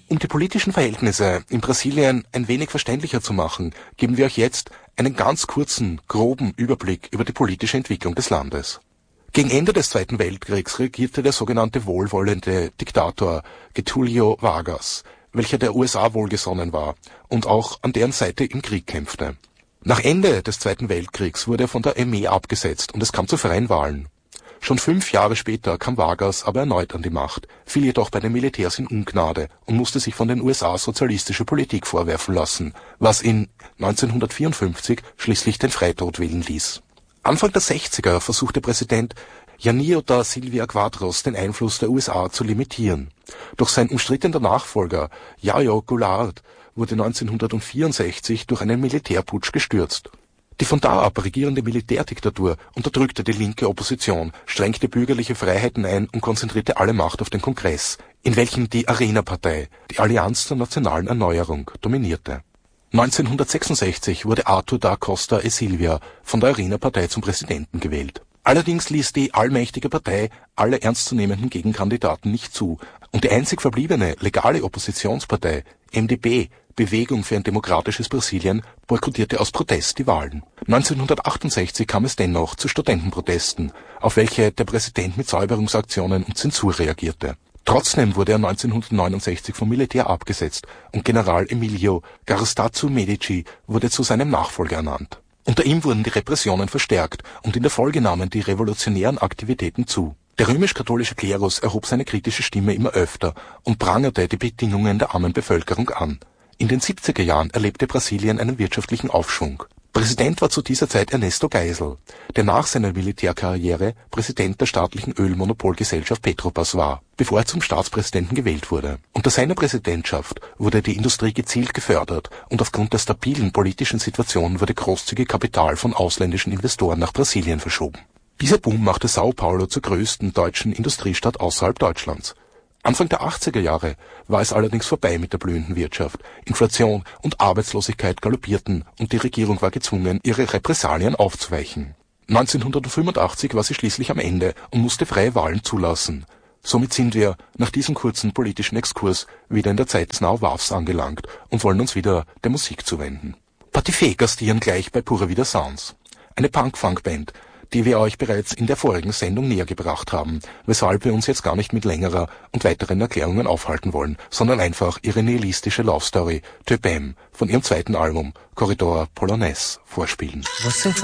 Um die politischen Verhältnisse in Brasilien ein wenig verständlicher zu machen, geben wir euch jetzt einen ganz kurzen, groben Überblick über die politische Entwicklung des Landes. Gegen Ende des Zweiten Weltkriegs regierte der sogenannte wohlwollende Diktator Getúlio Vargas, welcher der USA wohlgesonnen war und auch an deren Seite im Krieg kämpfte. Nach Ende des Zweiten Weltkriegs wurde er von der Armee abgesetzt und es kam zu freien Wahlen. Schon 5 Jahre später kam Vargas aber erneut an die Macht, fiel jedoch bei den Militärs in Ungnade und musste sich von den USA sozialistische Politik vorwerfen lassen, was ihn 1954 schließlich den Freitod wählen ließ. Anfang der 60er versuchte Präsident Janir da Silva Quadros den Einfluss der USA zu limitieren. Doch sein umstrittener Nachfolger Jair Goulart wurde 1964 durch einen Militärputsch gestürzt. Die von da ab regierende Militärdiktatur unterdrückte die linke Opposition, schränkte bürgerliche Freiheiten ein und konzentrierte alle Macht auf den Kongress, in welchem die Arena-Partei, die Allianz zur nationalen Erneuerung, dominierte. 1966 wurde Arthur da Costa e Silva von der Arena-Partei zum Präsidenten gewählt. Allerdings ließ die allmächtige Partei alle ernstzunehmenden Gegenkandidaten nicht zu und die einzig verbliebene legale Oppositionspartei, MDB, Bewegung für ein demokratisches Brasilien, boykottierte aus Protest die Wahlen. 1968 kam es dennoch zu Studentenprotesten, auf welche der Präsident mit Säuberungsaktionen und Zensur reagierte. Trotzdem wurde er 1969 vom Militär abgesetzt und General Emilio Garrastazu Medici wurde zu seinem Nachfolger ernannt. Unter ihm wurden die Repressionen verstärkt und in der Folge nahmen die revolutionären Aktivitäten zu. Der römisch-katholische Klerus erhob seine kritische Stimme immer öfter und prangerte die Bedingungen der armen Bevölkerung an. In den 70er Jahren erlebte Brasilien einen wirtschaftlichen Aufschwung. Präsident war zu dieser Zeit Ernesto Geisel, der nach seiner Militärkarriere Präsident der staatlichen Ölmonopolgesellschaft Petrobras war, bevor er zum Staatspräsidenten gewählt wurde. Unter seiner Präsidentschaft wurde die Industrie gezielt gefördert und aufgrund der stabilen politischen Situation wurde großzügig Kapital von ausländischen Investoren nach Brasilien verschoben. Dieser Boom machte Sao Paulo zur größten deutschen Industriestadt außerhalb Deutschlands. Anfang der 80er Jahre war es allerdings vorbei mit der blühenden Wirtschaft. Inflation und Arbeitslosigkeit galoppierten und die Regierung war gezwungen, ihre Repressalien aufzuweichen. 1985 war sie schließlich am Ende und musste freie Wahlen zulassen. Somit sind wir, nach diesem kurzen politischen Exkurs, wieder in der Zeit des Now WAVs angelangt und wollen uns wieder der Musik zuwenden. Patifé gastieren gleich bei Pura Vida Sounds, eine Punk-Funk-Band, die wir euch bereits in der vorigen Sendung näher gebracht haben, weshalb wir uns jetzt gar nicht mit längerer und weiteren Erklärungen aufhalten wollen, sondern einfach ihre nihilistische Love Story Te Bem von ihrem zweiten Album Corridor Polonais vorspielen.